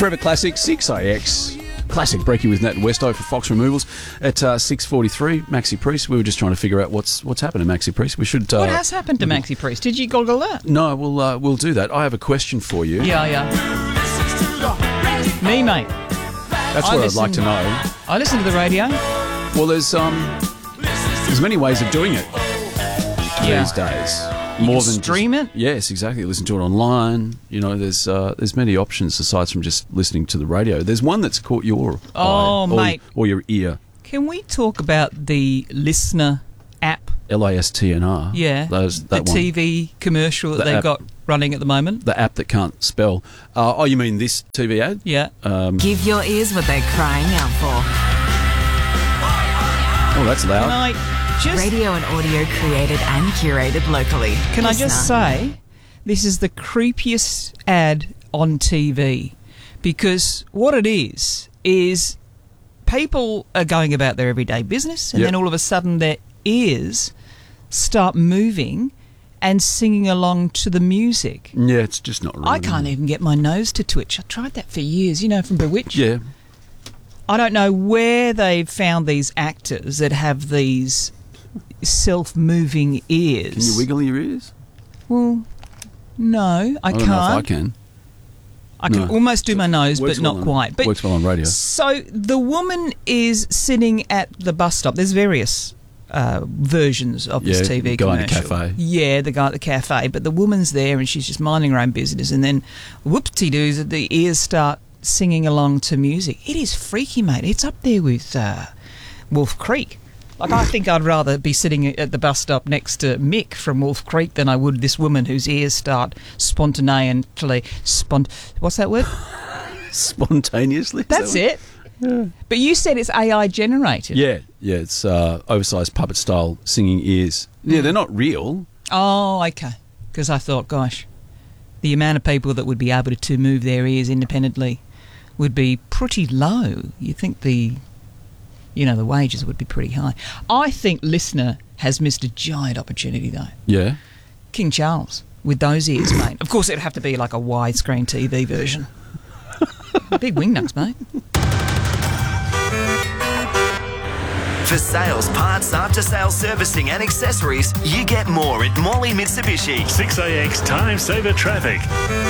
Forever Classic, 6AX. Classic breaking with Nat and Westo for Fox Removals at 6:43. Maxi Priest. We were just trying to figure out what's happened to Maxi Priest. We should. What has happened to Maxi Priest? Did you goggle that? No, we'll do that. I have a question for you. Yeah. Me, mate. That's what I'd like to know. I listen to the radio. Well, there's many ways of doing it these days. More than stream it? Yes, exactly. Listen to it online. You know, there's many options aside from just listening to the radio. There's one that's caught your eye, mate, or your ear. Can we talk about the Listener app? LISTNR. Yeah, that the one. TV commercial that they've got running at the moment. The app that can't spell. Oh, you mean this TV ad? Yeah. Give your ears what they're crying out for. Oh, that's loud. Radio and audio created and curated locally. Can I just say, this is the creepiest ad on TV, because what it is people are going about their everyday business, and then all of a sudden their ears start moving and singing along to the music. Yeah, it's just not right. I can't even get my nose to twitch. I tried that for years, from Bewitched. Yeah. I don't know where they've found these actors that have these self-moving ears. Can you wiggle your ears? Well, no, I can't. I don't know if I can. I can almost do my nose, but not quite. But works well on radio. So the woman is sitting at the bus stop. There's various versions of this TV commercial. The guy at the cafe. Yeah, the guy at the cafe. But the woman's there and she's just minding her own business, and then whoop-de-doos, the ears start singing along to music. It is freaky, mate. It's up there with Wolf Creek. Like, I think I'd rather be sitting at the bus stop next to Mick from Wolf Creek than I would this woman whose ears start spontaneously... what's that word? Spontaneously? That's it. Yeah. But you said it's AI generated. Yeah, it's oversized puppet-style singing ears. Yeah, they're not real. Oh, okay. Because I thought, gosh, the amount of people that would be able to move their ears independently would be pretty low. You think the wages would be pretty high. I think Listener has missed a giant opportunity, though. Yeah. King Charles, with those ears, mate. Of course, it'd have to be like a widescreen TV version. Big wingnuts, mate. For sales, parts, after-sales servicing and accessories, you get more at Morley Mitsubishi. 6AX Time Saver Traffic.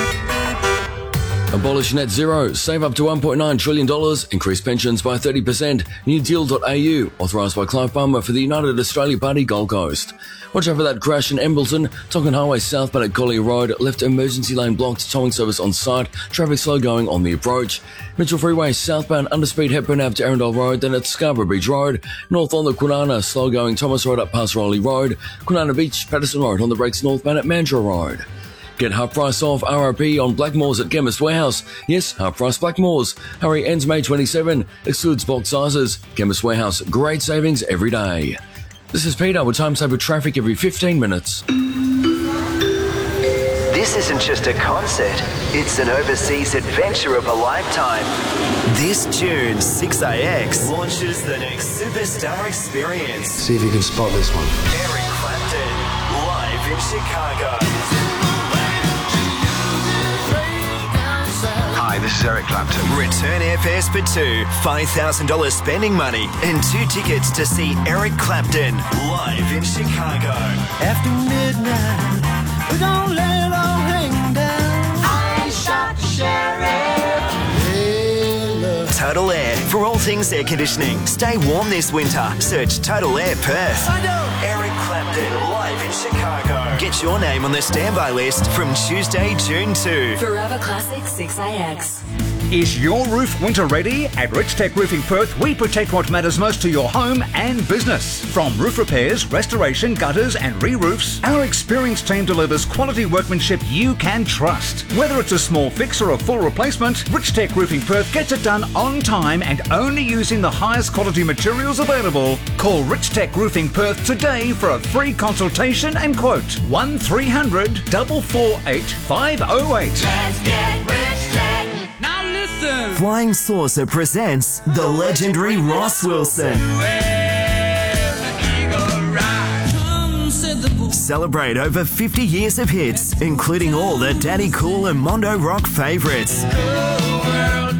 Abolish net zero, save up to $1.9 trillion, increase pensions by 30%. Newdeal.au, authorised by Clive Palmer for the United Australia Party Gold Coast. Watch out for that crash in Embleton. Tonkin Highway southbound at Collier Road, left emergency lane blocked, towing service on site, traffic slow going on the approach. Mitchell Freeway southbound underspeed Hepburn Ave to Arundel Road, then at Scarborough Beach Road. North on the Kwinana, slow going Thomas Road up past Rowley Road. Kwinana Beach, Patterson Road on the brakes northbound at Mandurah Road. Get half price off RRP on Blackmores at Chemist Warehouse. Yes, half price Blackmores. Hurry, ends May 27. Excludes bulk sizes. Chemist Warehouse, great savings every day. This is Peter with Time Saver Traffic every 15 minutes. This isn't just a concert, it's an overseas adventure of a lifetime. This June, 6AX launches the next superstar experience. See if you can spot this one. Eric Clapton, live in Chicago. Hi, this is Eric Clapton. Return airfares for two, $5,000 spending money, and 2 tickets to see Eric Clapton live in Chicago. After midnight, we're gonna let it all hang down. I shot the sheriff. Hey, look. Total Air, for all things air conditioning. Stay warm this winter. Search Total Air Perth. Eric Clapton live in Chicago. Get your name on the standby list from Tuesday, June 2. Forever Classic 6AX. Is your roof winter ready? At Rich Tech Roofing Perth, we protect what matters most to your home and business. From roof repairs, restoration, gutters and re-roofs, our experienced team delivers quality workmanship you can trust. Whether it's a small fix or a full replacement, Rich Tech Roofing Perth gets it done on time and only using the highest quality materials available. Call Rich Tech Roofing Perth today for a free consultation and quote. 1300 448 508. Let's get Rich Tech. Now listen. Flying Saucer presents the legendary Ross Wilson. Celebrate over 50 years of hits, including all the Daddy Cool and Mondo Rock favourites.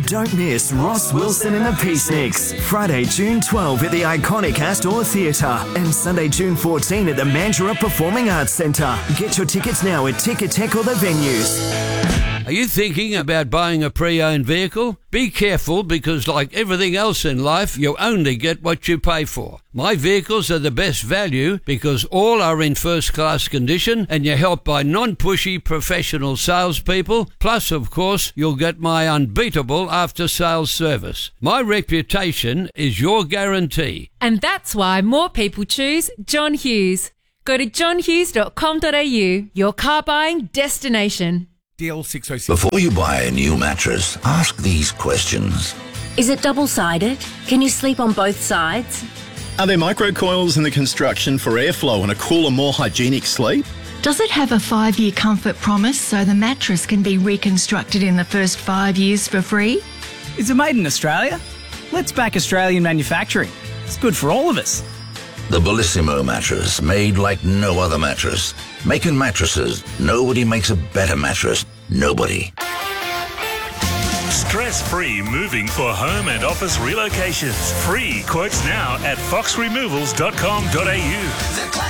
Don't miss Ross Wilson and the Peaceniks. Friday, June 12 at the iconic Astor Theatre and Sunday, June 14 at the Mandurah Performing Arts Centre. Get your tickets now at Ticketek or the venues. Are you thinking about buying a pre-owned vehicle? Be careful because like everything else in life, you only get what you pay for. My vehicles are the best value because all are in first-class condition and you're helped by non-pushy professional salespeople. Plus, of course, you'll get my unbeatable after-sales service. My reputation is your guarantee. And that's why more people choose John Hughes. Go to johnhughes.com.au, your car buying destination. DL606. Before you buy a new mattress, ask these questions. Is it double-sided? Can you sleep on both sides? Are there microcoils in the construction for airflow and a cooler, more hygienic sleep? Does it have a 5-year comfort promise so the mattress can be reconstructed in the first 5 years for free? Is it made in Australia? Let's back Australian manufacturing. It's good for all of us. The Bellissimo mattress, made like no other mattress. Making mattresses, nobody makes a better mattress. Nobody. Stress-free moving for home and office relocations. Free quotes now at foxremovals.com.au.